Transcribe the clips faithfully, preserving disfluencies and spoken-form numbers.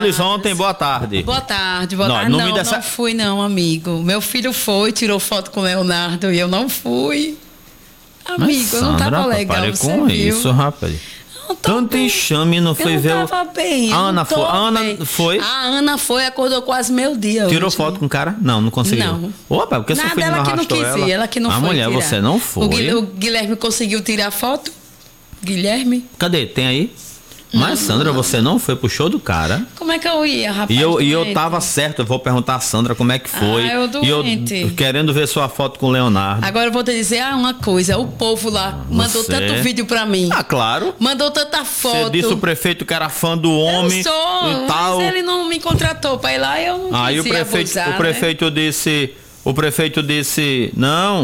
Ontem, boa tarde. Boa tarde, boa não, tarde. Não, não, não, dessa... não fui não, amigo. Meu filho foi, tirou foto com o Leonardo e eu não fui. Amigo, Mas, eu não Sandra, tava legal, pare você com viu? isso, rapaz. Tanto enxame, não foi eu ver não o... tava bem, A Ana foi, a Ana bem. foi? A Ana foi, acordou quase meio dia. Tirou hoje. foto com o cara? Não, não conseguiu. Não. Opa, porque seu Nada, filho não ela que não arrastou quis ela. ir, ela que não a foi mulher, tirar. você não foi. O Guilherme, o Guilherme conseguiu tirar foto? Guilherme? Cadê? Tem aí? Mas, Sandra, você não foi pro show do cara. Como é que eu ia, rapaz? E eu, e eu tava certo, eu vou perguntar a Sandra como é que foi. Ah, eu doente. E eu querendo ver sua foto com o Leonardo. Agora eu vou te dizer ah, uma coisa, o povo lá mandou Você... tanto vídeo pra mim. Ah, claro. Mandou tanta foto. Você disse o prefeito que era fã do homem. Eu sou, e tal. mas ele não me contratou pra ir lá e eu não Aí quis o prefeito, abusar, o prefeito né? disse, o prefeito disse, não,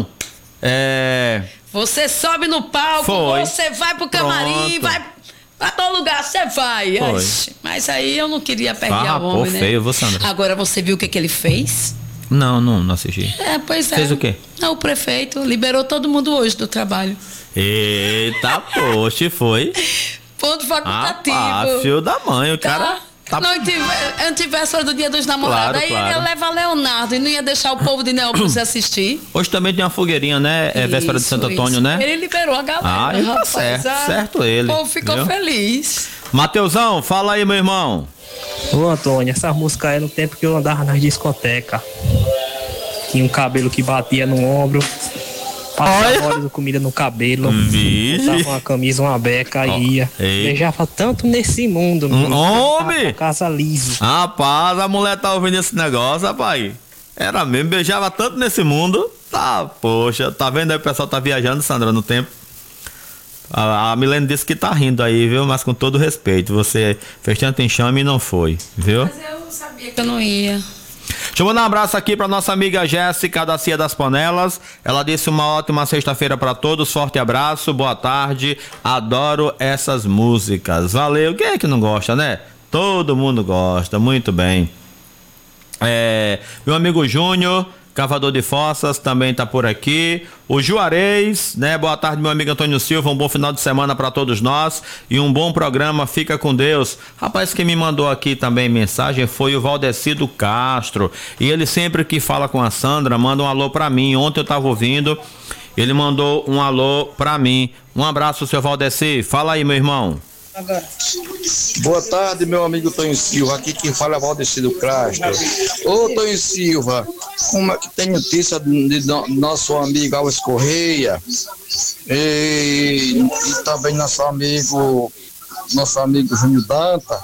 é... Você sobe no palco, Foi. você vai pro camarim, Pronto. vai pra todo lugar, você vai. Foi. Mas aí eu não queria perder Ah, o homem, pô, né? feio, você, Sandra. Agora você viu o que, que ele fez? Não, não, não assisti. É, pois é. Fez o quê? Não, o prefeito liberou todo mundo hoje do trabalho. Eita, poxa, foi. Ponto facultativo. Ah, filho da mãe, o Tá? cara... Tá... Não tivesse, eu tivesse hora do dia dos namorados, Claro, aí claro. ia levar Leonardo e não ia deixar o povo de Neópolis assistir. Hoje também tem uma fogueirinha, né? É véspera de Santo Antônio, isso. né? Ele liberou a galera. Ah, ele tá rapaz, certo, ah, certo ele. O povo ficou viu? feliz. Mateusão, fala aí, meu irmão. Ô Antônio, essa música é no tempo que eu andava nas discotecas. Tinha um cabelo que batia no ombro, passava óleo de comida no cabelo, Vixe. botava uma camisa, uma beca e Ó, ia. ei. Beijava tanto nesse mundo, Um homem! pra casa liso. Rapaz, a mulher tá ouvindo esse negócio, rapaz. Era mesmo, beijava tanto nesse mundo. Tá, poxa, tá vendo aí o pessoal tá viajando, Sandra, no tempo. A, a Milene disse que tá rindo aí, viu? Mas com todo respeito, você fez tanto enxame e não foi, viu? Mas eu sabia que eu não ia. Deixa eu mandar um abraço aqui para nossa amiga Jéssica da Cia das Panelas. Ela disse uma ótima sexta-feira para todos. Forte abraço, boa tarde. Adoro essas músicas. Valeu. Quem é que não gosta, né? Todo mundo gosta. Muito bem. É, meu amigo Júnior, cavador de fossas, também tá por aqui. O Juarez, né? Boa tarde, meu amigo Antônio Silva. Um bom final de semana para todos nós e um bom programa. Fica com Deus. Rapaz, quem me mandou aqui também mensagem foi o Valdecido Castro. E ele sempre que fala com a Sandra, manda um alô para mim. Ontem eu tava ouvindo, ele mandou um alô para mim. Um abraço, seu Valdeci. Fala aí, meu irmão. Boa tarde, meu amigo Tonho Silva. Aqui quem fala é Valdecido Castro. Ô Tonho Silva, como é que tem notícia de, de nosso amigo Alves Correia e, e também nosso amigo nosso amigo Júnior Danta?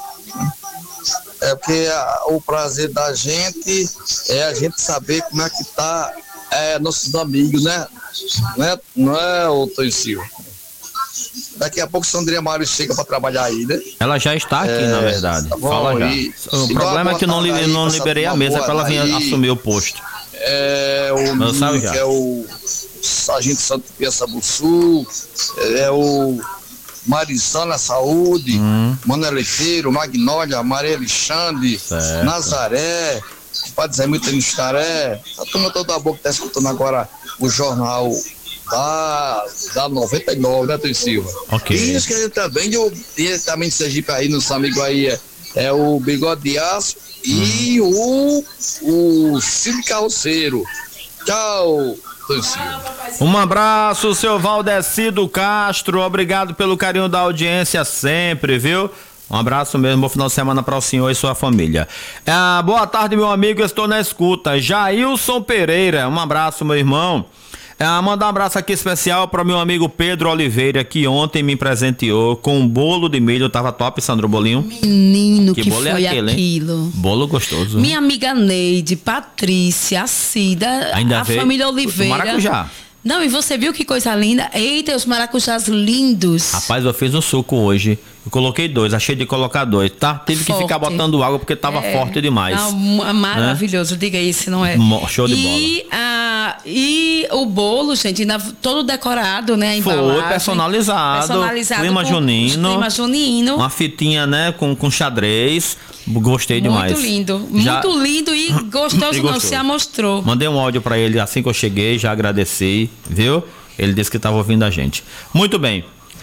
É porque a, o prazer da gente é a gente saber como é que tá é, nossos amigos, né? Não é, não é o Tonho Silva? Daqui a pouco Sandrinha Mário chega para trabalhar aí, né? Ela já está aqui, É, na verdade. tá bom, Fala já. e- O e problema é que não, li- boa tarde aí, não passar liberei a uma mesa boa para ela vir aí. assumir o posto. É o Não sabe menino já. que é o Sargento Santo Piaça do Sul, é o Marizana Saúde, Hum. Manuel Leiteiro, Magnólia, Maria Alexandre, Certo. Nazaré, Padre Zé Mito Nistaré, a turma toda boa que está escutando agora o jornal da, da noventa e nove, né, Tonho Silva? Ok. E isso que a gente também, eu, diretamente de Sergipe aí, nosso amigo aí é, é o Bigode de Aço e o, o Cid Carroceiro. Tchau, Tonho Silva. Um abraço, seu Valdecido Castro. Obrigado pelo carinho da audiência sempre, viu? Um abraço mesmo, bom final de semana para o senhor e sua família. Ah, boa tarde, meu amigo, estou na escuta. Jailson Pereira, um abraço, meu irmão. Ah, mandar um abraço aqui especial para meu amigo Pedro Oliveira, que ontem me presenteou com um bolo de milho. Tava top, Sandro, o bolinho? Menino, que, Que bolo é foi aquele, hein? aquilo. Bolo gostoso. Minha amiga Neide, Patrícia, a Cida, Ainda a veio família o Oliveira. maracujá. Não, e você viu que coisa linda? Eita, os maracujás lindos. Rapaz, eu fiz um suco hoje. Eu coloquei dois, achei de colocar dois, tá? Tive que Forte. ficar botando água porque tava É. forte demais. Não, maravilhoso, diga isso, não é? Mo- show de e, a, e o bolo, gente, ainda todo decorado, né? A Foi, embalagem. personalizado, Personalizado. clima com junino. Clima junino. Uma fitinha, né, com, com xadrez. Gostei demais. Muito lindo. Já- Muito lindo e gostoso E não, gostoso. se amostrou. Mandei um áudio pra ele assim que eu cheguei, já agradeci, viu? Ele disse que tava ouvindo a gente. Muito bem.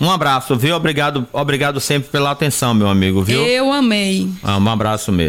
Um abraço, viu? Obrigado, obrigado sempre pela atenção, meu amigo, viu? Eu amei. Ah, um abraço mesmo.